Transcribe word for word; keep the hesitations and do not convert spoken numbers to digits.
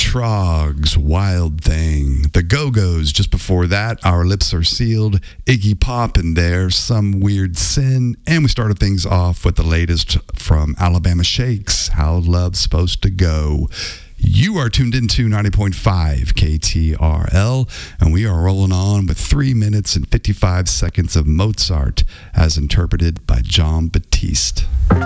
Trogs, Wild Thing. The Go-Go's just before that, Our Lips Are Sealed. Iggy Pop in there, Some Weird Sin. And we started things off with the latest from Alabama Shakes, How Love's Supposed to Go. You are tuned into ninety point five K T R L, and we are rolling on with three minutes and fifty-five seconds of Mozart as interpreted by Jon Batiste.